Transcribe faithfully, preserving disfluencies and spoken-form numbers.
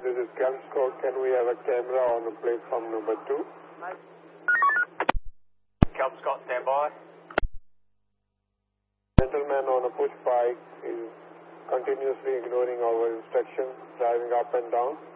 this is Camsco. Can we have a camera on the platform number two? Camsco, stand by. Gentleman on a push bike is continuously ignoring our instructions, driving up and down.